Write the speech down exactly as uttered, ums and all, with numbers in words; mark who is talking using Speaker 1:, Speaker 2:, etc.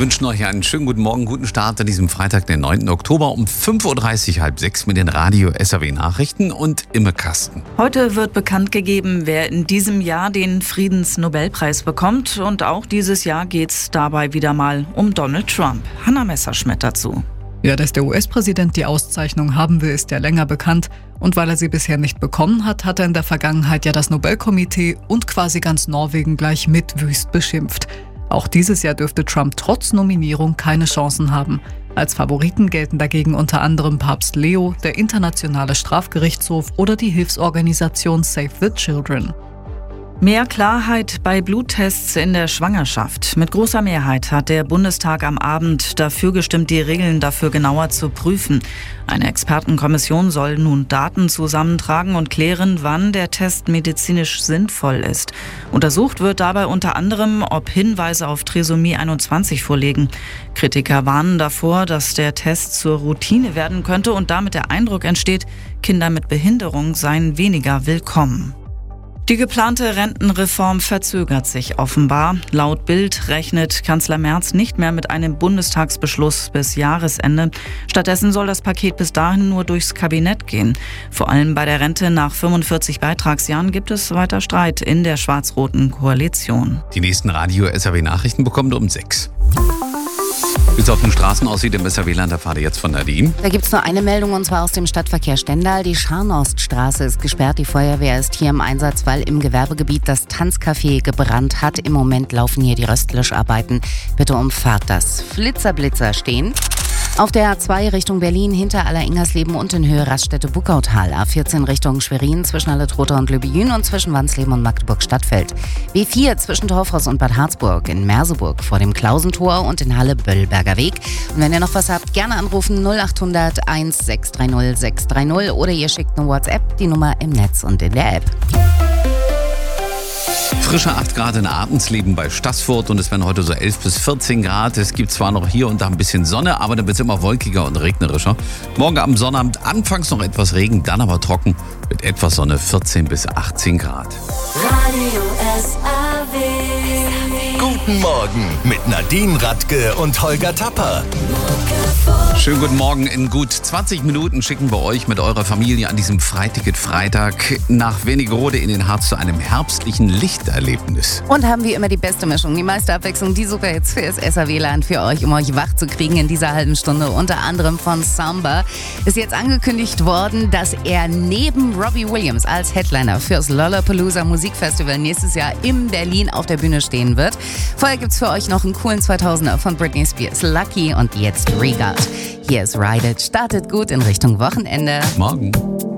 Speaker 1: wünschen euch einen schönen guten Morgen, guten Start an diesem Freitag, den neunten Oktober um fünf Uhr dreißig, halb sechs mit den Radio S R W Nachrichten und Imme Kasten.
Speaker 2: Heute wird bekannt gegeben, wer in diesem Jahr den Friedensnobelpreis bekommt. Und auch dieses Jahr geht es dabei wieder mal um Donald Trump. Hanna Messerschmidt dazu.
Speaker 3: Ja, dass der U S-Präsident die Auszeichnung haben will, ist ja länger bekannt. Und weil er sie bisher nicht bekommen hat, hat er in der Vergangenheit ja das Nobelkomitee und quasi ganz Norwegen gleich mit wüst beschimpft. Auch dieses Jahr dürfte Trump trotz Nominierung keine Chancen haben. Als Favoriten gelten dagegen unter anderem Papst Leo, der Internationale Strafgerichtshof oder die Hilfsorganisation Save the Children.
Speaker 2: Mehr Klarheit bei Bluttests in der Schwangerschaft. Mit großer Mehrheit hat der Bundestag am Abend dafür gestimmt, die Regeln dafür genauer zu prüfen. Eine Expertenkommission soll nun Daten zusammentragen und klären, wann der Test medizinisch sinnvoll ist. Untersucht wird dabei unter anderem, ob Hinweise auf Trisomie einundzwanzig vorliegen. Kritiker warnen davor, dass der Test zur Routine werden könnte und damit der Eindruck entsteht, Kinder mit Behinderung seien weniger willkommen. Die geplante Rentenreform verzögert sich offenbar. Laut Bild rechnet Kanzler Merz nicht mehr mit einem Bundestagsbeschluss bis Jahresende. Stattdessen soll das Paket bis dahin nur durchs Kabinett gehen. Vor allem bei der Rente nach fünfundvierzig Beitragsjahren gibt es weiter Streit in der schwarz-roten Koalition.
Speaker 1: Die nächsten Radio S R W Nachrichten bekommt ihr um sechs. Wie es auf den Straßen aussieht im S R W-Land, erfahrt ihr jetzt von Nadine.
Speaker 4: Da gibt es nur eine Meldung, und zwar aus dem Stadtverkehr Stendal. Die Scharnhorststraße ist gesperrt. Die Feuerwehr ist hier im Einsatz, weil im Gewerbegebiet das Tanzcafé gebrannt hat. Im Moment laufen hier die Röstlöscharbeiten. Bitte umfahrt das. Flitzerblitzer stehen. Auf der A zwei Richtung Berlin hinter Aller-Ingersleben und in Höhe Raststätte-Buckautal. A vierzehn Richtung Schwerin zwischen Halle-Trotha und Lübejün und zwischen Wansleben und Magdeburg-Stadtfeld. B vier zwischen Torfhaus und Bad Harzburg, in Merseburg vor dem Klausentor und in Halle-Böllberger Weg. Und wenn ihr noch was habt, gerne anrufen null acht hundert eins sechs drei null sechs drei null oder ihr schickt eine WhatsApp, die Nummer im Netz und in der App.
Speaker 1: Frische acht Grad in Ahrtensleben bei Staßfurt und es werden heute so elf bis vierzehn Grad. Es gibt zwar noch hier und da ein bisschen Sonne, aber dann wird es immer wolkiger und regnerischer. Morgen am Sonnabend anfangs noch etwas Regen, dann aber trocken mit etwas Sonne, vierzehn bis achtzehn Grad.
Speaker 5: Radio S R W.
Speaker 6: Guten Morgen mit Nadine Radke und Holger Tapper.
Speaker 1: Schönen guten Morgen. In gut zwanzig Minuten schicken wir euch mit eurer Familie an diesem Freiticket-Freitag nach Wernigerode in den Harz zu einem herbstlichen Lichterlebnis.
Speaker 4: Und haben wie immer die beste Mischung, die meiste Abwechslung, die Superhits für das S R W-Land für euch, um euch wach zu kriegen in dieser halben Stunde. Unter anderem von Samba ist jetzt angekündigt worden, dass er neben Robbie Williams als Headliner fürs Lollapalooza Musikfestival nächstes Jahr in Berlin auf der Bühne stehen wird. Vorher gibt's für euch noch einen coolen zweitausender von Britney Spears, Lucky und jetzt Regard. Hier ist Ride It, startet gut in Richtung Wochenende.
Speaker 1: Morgen.